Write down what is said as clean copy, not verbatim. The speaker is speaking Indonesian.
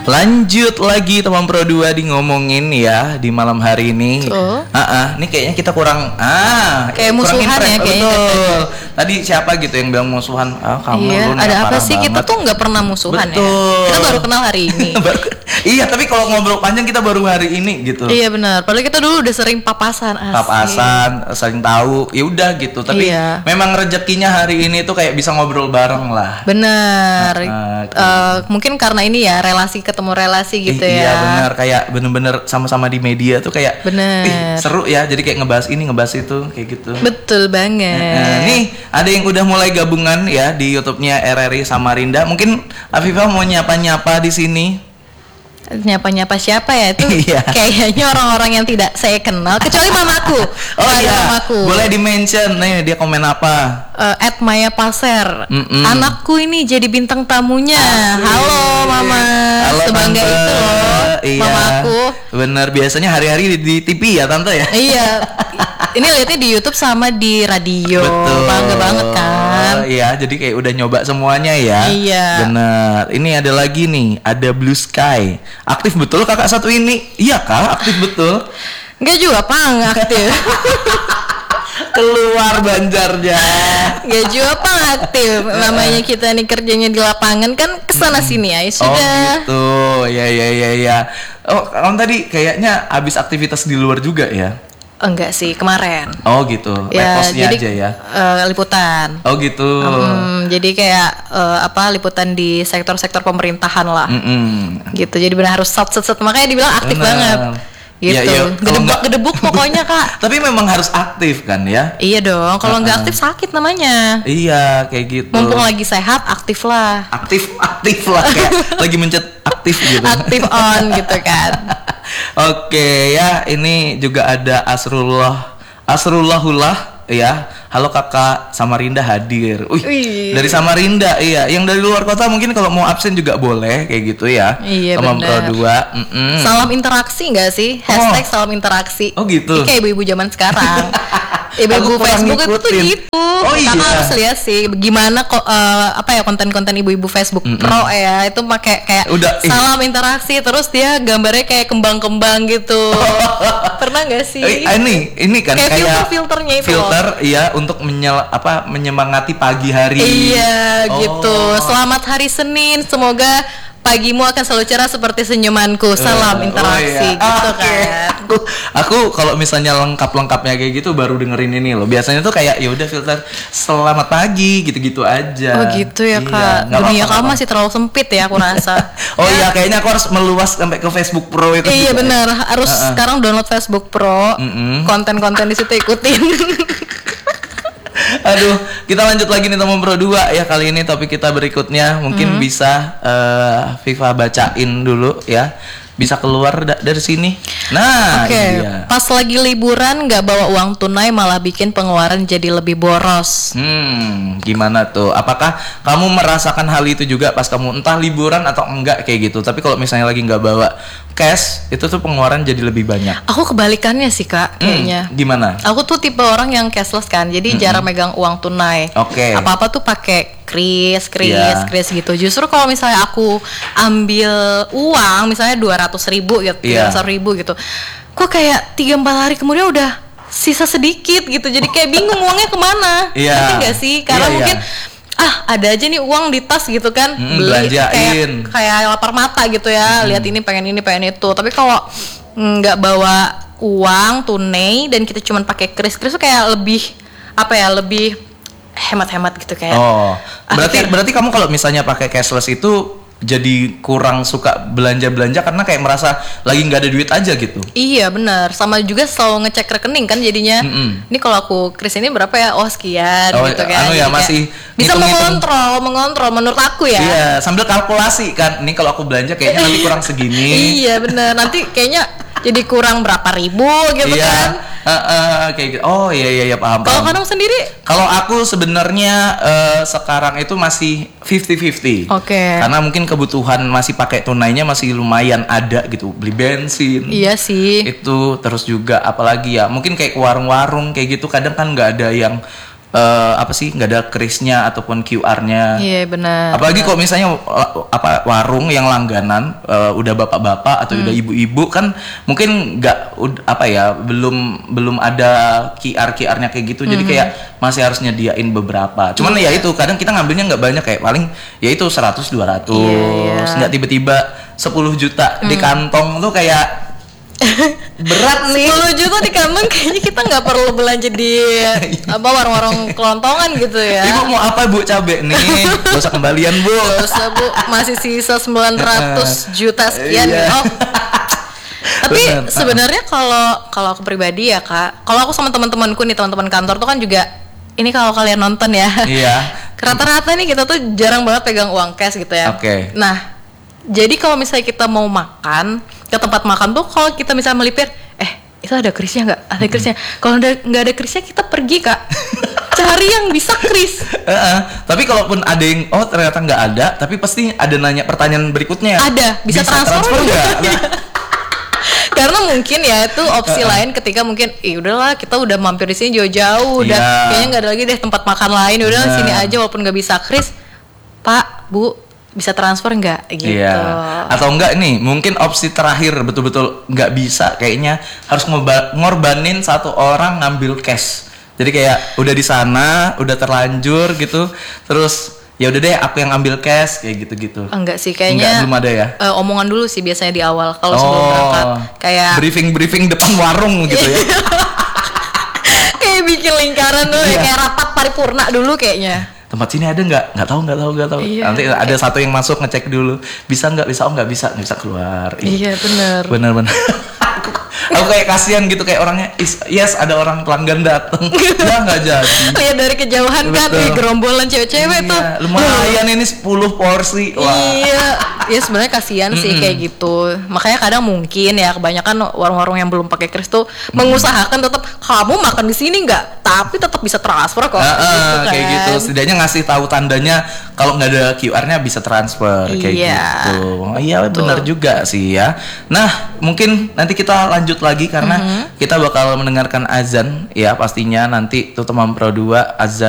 Lanjut lagi teman Pro 2 di ngomongin ya di malam hari ini. Ini kayaknya kita kurang kayak musuhan ya kayaknya. Betul. Tadi siapa gitu yang bilang musuhan? Kamu iya, lu ada apa sih? Banget. Kita tuh nggak pernah musuhan. Betul. Ya. Kita baru kenal hari ini. Iya, tapi kalau ngobrol panjang kita baru hari ini gitu. Iya benar. Padahal kita dulu udah sering papasan. Saling tahu. Ya udah gitu. Tapi memang rezekinya hari ini tuh kayak bisa ngobrol bareng lah. Benar. Mungkin karena ini ya relasi ketemu relasi gitu ya. Iya benar, kayak bener-bener sama-sama di media tuh kayak seru ya. Jadi kayak ngebahas ini, ngebahas itu kayak gitu. Betul banget. Nih ada yang udah mulai gabungan ya di YouTube-nya RRI Samarinda. Mungkin Afifah mau nyapa-nyapa di sini. Nyapa-nyapa siapa ya itu? Kayaknya orang-orang yang tidak saya kenal kecuali mamaku. Mamaku. Boleh di-mention nih dia komen apa? @Maya Paser. Anakku ini jadi bintang tamunya. Halo Mama. Halo, sebangga Tante. Itu loh. Iya. Mamaku. Bener, biasanya hari-hari di TV ya Tante ya? Iya. Ini lihatnya di YouTube sama di radio. Betul. Bangga banget kan? Iya, jadi kayak udah nyoba semuanya ya. Iya. Bener. Ini ada lagi nih, ada Blue Sky. Aktif betul kakak satu ini? Iya kak, aktif betul. Enggak juga Pang, aktif. Keluar Banjarnya. Enggak juga Pang aktif. Namanya kita nih kerjanya di lapangan kan kesana sini ya sudah. Oh gitu, ya. Oh, kamu tadi kayaknya habis aktivitas di luar juga ya? Enggak sih, kemarin. Oh gitu, ya, jadi, aja ya? Liputan. Oh gitu. Jadi kayak liputan di sektor-sektor pemerintahan lah. Gitu, jadi benar harus set makanya dibilang aktif banget. Gitu, gedebuk pokoknya kak. Tapi memang harus aktif kan ya? Iya dong, kalau nggak aktif sakit namanya. Iya, kayak gitu. Mumpung lagi sehat, aktif lah. Aktif lah, kayak lagi mencet aktif gitu. Aktif on gitu kan. Oke ya, ini juga ada Asrullahullah ya. Halo kakak, Samarinda hadir. Dari Samarinda iya. Yang dari luar kota mungkin kalau mau absen juga boleh kayak gitu ya. Iya benar. Pro 2. Salam interaksi nggak sih? Hashtag salam interaksi. Oh gitu. Ini kayak ibu-ibu zaman sekarang. Ibu-ibu Facebook itu tuh gitu. Kakak harus lihat sih gimana kok konten-konten ibu-ibu Facebook Pro ya. Itu pakai kayak salam interaksi terus dia gambarnya kayak kembang-kembang gitu. Pernah nggak sih? Ini kan kayak filternya itu. Filter iya untuk menyemangati pagi hari. Iya gitu. Selamat hari Senin. Semoga pagimu akan selalu cerah seperti senyumanku. Salam interaksi gitu kan. Aku kalau misalnya lengkapnya kayak gitu baru dengerin ini loh. Biasanya tuh kayak ya udah filter selamat pagi gitu-gitu aja. Oh gitu ya kak. Dunia kamu masih terlalu sempit ya aku rasa. Iya kayaknya aku harus meluas sampai ke Facebook Pro itu. Iya benar. Harus sekarang download Facebook Pro. Konten-konten di situ ikutin. Aduh, kita lanjut lagi nih teman Pro 2 ya. Kali ini topik kita berikutnya mungkin bisa Viva bacain dulu ya. Bisa keluar dari sini. Nah, iya. Pas lagi liburan nggak bawa uang tunai malah bikin pengeluaran jadi lebih boros. Gimana tuh? Apakah kamu merasakan hal itu juga pas kamu entah liburan atau enggak kayak gitu? Tapi kalau misalnya lagi nggak bawa cash, itu tuh pengeluaran jadi lebih banyak. Aku kebalikannya sih kak, kayaknya. Gimana? Aku tuh tipe orang yang cashless kan, jadi jarang megang uang tunai. Oke. Apa-apa tuh pakai kris gitu. Justru kalau misalnya aku ambil uang misalnya 200.000 gitu, 300.000 gitu, kok kayak 3-4 hari kemudian udah sisa sedikit gitu. Jadi kayak bingung uangnya kemana. Ngerti nggak sih? Karena mungkin ada aja nih uang di tas gitu kan, beli kayak lapar mata gitu ya, lihat ini pengen itu. Tapi kalau nggak bawa uang tunai dan kita cuma pakai kris tuh kayak lebih hemat-hemat gitu kayak. Berarti kamu kalau misalnya pakai cashless itu jadi kurang suka belanja karena kayak merasa lagi nggak ada duit aja gitu. Iya benar, sama juga selalu ngecek rekening kan jadinya. Ini kalau aku kris ini berapa ya? Sekian gitu kan. Masih bisa mengontrol menurut aku ya. Iya, sambil kalkulasi kan. Ini kalau aku belanja kayaknya nanti kurang segini. Iya benar, nanti kayaknya jadi kurang berapa ribu gitu kan. Kayak gitu. Oh iya paham. Kalau kamu sendiri? Kalau aku sebenarnya sekarang itu masih 50-50. Karena mungkin kebutuhan masih pakai tunainya masih lumayan ada gitu. Beli bensin. Iya sih. Itu terus juga apalagi ya mungkin kayak warung-warung kayak gitu kadang kan nggak ada yang apa sih, nggak ada krisnya ataupun QR-nya. Iya benar. Apalagi kok misalnya apa warung yang langganan udah bapak-bapak atau udah ibu-ibu kan mungkin apa ya belum ada QR-nya kayak gitu. Jadi kayak masih harus nyediain beberapa. Cuman ya itu kadang kita ngambilnya nggak banyak, kayak paling ya itu 100-200. Nggak tiba-tiba 10 juta di kantong tuh kayak berat nih. 10 juta di kantong kayaknya kita nggak perlu belanja di warung-warung kelontongan gitu ya. Ibu mau apa Bu? Cabe nih. Gak usah kembalian Bu. Gak usah Bu, masih sisa 900 juta sekian. Oh. Tapi sebenarnya kalau aku pribadi ya Kak, kalau aku sama teman-temanku nih, teman-teman kantor tuh kan juga, ini kalau kalian nonton ya. Iya. Rata-rata nih kita tuh jarang banget pegang uang cash gitu ya. Oke. Nah, jadi kalau misalnya kita mau makan ke tempat makan tuh, kalau kita misalnya melipir, itu ada krisnya nggak? Ada krisnya. Kalau nggak ada krisnya, kita pergi Kak, cari yang bisa kris. Tapi kalaupun ada yang ternyata nggak ada, tapi pasti ada nanya pertanyaan berikutnya. Ada, bisa transfer nggak? Karena mungkin ya itu opsi lain ketika mungkin udahlah kita udah mampir di sini jauh-jauh, udah kayaknya nggak ada lagi deh tempat makan lain, udah sini aja walaupun nggak bisa kris. Pak, Bu, bisa transfer nggak gitu. Iya. Atau enggak nih, mungkin opsi terakhir betul-betul nggak bisa, kayaknya harus ngorbanin satu orang ngambil cash. Jadi kayak udah di sana, udah terlanjur gitu, terus ya udah deh aku yang ambil cash kayak gitu-gitu. Enggak sih, kayaknya belum ada ya. Omongan dulu sih biasanya di awal kalau sebelum berangkat, kayak briefing depan warung gitu ya. Kayak bikin lingkaran dulu ya, kayak rapat paripurna dulu kayaknya. Tempat sini ada nggak tahu. Iya. Nanti ada satu yang masuk ngecek dulu, bisa nggak nggak bisa keluar. Iya benar. Aku kayak kasihan gitu, kayak orangnya yes ada orang pelanggan datang nggak jadi. Lihat dari kejauhan. Betul. Kan gerombolan cewek-cewek tuh lumayan ini 10 porsi. Wah. Iya sebenarnya kasihan sih kayak gitu. Makanya kadang mungkin ya kebanyakan warung-warung yang belum pakai kris tuh mengusahakan tetap kamu makan di sini nggak, tapi tetap bisa transfer kok. Gitu kan. Kayak gitu, setidaknya ngasih tahu tandanya kalau nggak ada QR-nya bisa transfer kayak gitu. Iya benar juga sih ya. Nah mungkin nanti kita lanjut lagi karena kita bakal mendengarkan azan ya, pastinya nanti tuh teman Pro 2 azan